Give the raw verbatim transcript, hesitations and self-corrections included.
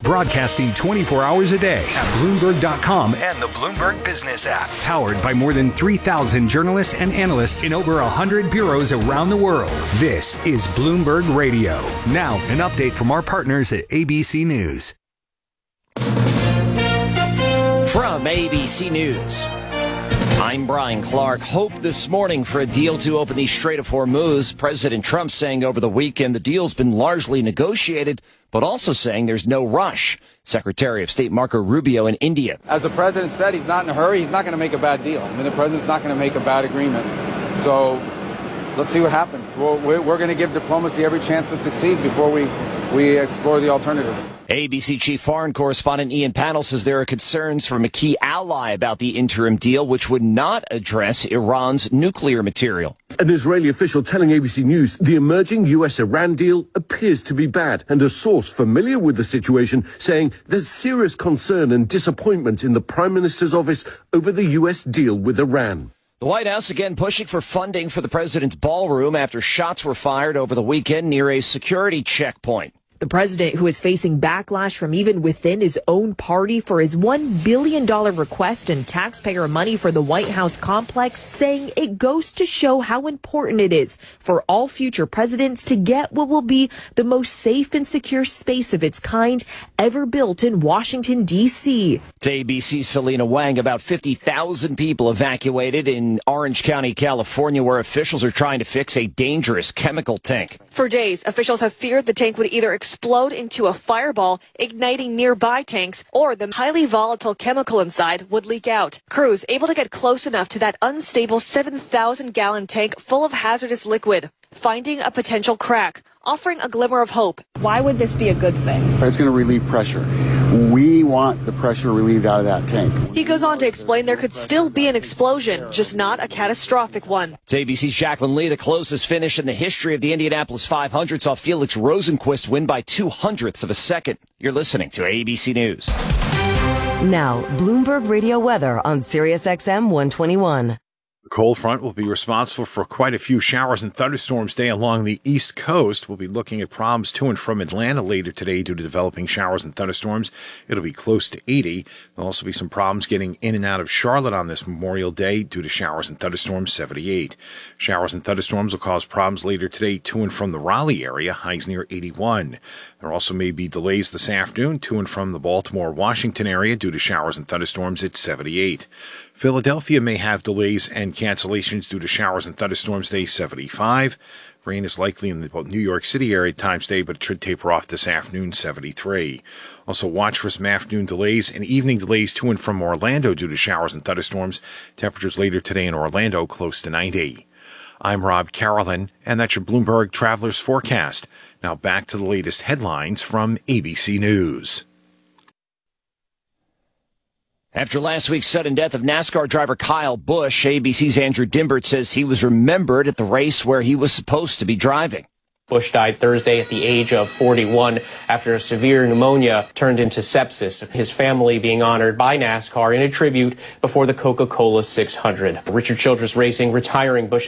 broadcasting twenty-four hours a day at Bloomberg dot com and the Bloomberg Business app. Powered by more than three thousand journalists and analysts in over one hundred bureaus around the world. This is Bloomberg Radio. Now, an update from our partners at A B C News. From A B C News, I'm Brian Clark. Hope this morning for a deal to open the Strait of Hormuz. President Trump saying over the weekend the deal's been largely negotiated, but also saying there's no rush. Secretary of State Marco Rubio in India. As the president said, he's not in a hurry. He's not going to make a bad deal. I mean, the president's not going to make a bad agreement. So let's see what happens. We're, we're going to give diplomacy every chance to succeed before we, we explore the alternatives. A B C Chief Foreign Correspondent Ian Pannell says there are concerns from a key ally about the interim deal, which would not address Iran's nuclear material. An Israeli official telling A B C News the emerging U S Iran deal appears to be bad, and a source familiar with the situation saying there's serious concern and disappointment in the Prime Minister's office over the U S deal with Iran. The White House again pushing for funding for the president's ballroom after shots were fired over the weekend near a security checkpoint. The president, who is facing backlash from even within his own party for his one billion dollars request and taxpayer money for the White House complex, saying it goes to show how important it is for all future presidents to get what will be the most safe and secure space of its kind ever built in Washington, D C. To A B C's Selena Wang, about fifty thousand people evacuated in Orange County, California, where officials are trying to fix a dangerous chemical tank. For days, officials have feared the tank would either explode into a fireball, igniting nearby tanks, or the highly volatile chemical inside would leak out. Crews able to get close enough to that unstable seven thousand gallon tank full of hazardous liquid, finding a potential crack, offering a glimmer of hope. Why would this be a good thing? It's going to relieve pressure. We want the pressure relieved out of that tank. He goes on to explain there could still be an explosion, just not a catastrophic one. To A B C's Jacqueline Lee, the closest finish in the history of the Indianapolis five hundred saw Felix Rosenqvist win by two hundredths of a second. You're listening to A B C News. Now, Bloomberg Radio weather on Sirius X M one twenty-one. The cold front will be responsible for quite a few showers and thunderstorms today along the East Coast. We'll be looking at problems to and from Atlanta later today due to developing showers and thunderstorms. It'll be close to eighty. There'll also be some problems getting in and out of Charlotte on this Memorial Day due to showers and thunderstorms, seventy-eight. Showers and thunderstorms will cause problems later today to and from the Raleigh area, highs near eighty-one. There also may be delays this afternoon to and from the Baltimore-Washington area due to showers and thunderstorms at seventy-eight. Philadelphia may have delays and cancellations due to showers and thunderstorms today, seventy-five. Rain is likely in the New York City area at times today, but it should taper off this afternoon, seventy-three. Also watch for some afternoon delays and evening delays to and from Orlando due to showers and thunderstorms. Temperatures later today in Orlando close to ninety. I'm Rob Carolyn, and that's your Bloomberg Travelers Forecast. Now back to the latest headlines from A B C News. After last week's sudden death of NASCAR driver Kyle Busch, A B C's Andrew Dimbert says he was remembered at the race where he was supposed to be driving. Busch died Thursday at the age of forty-one after a severe pneumonia turned into sepsis. His family being honored by NASCAR in a tribute before the Coca-Cola six hundred. Richard Childress Racing retiring Busch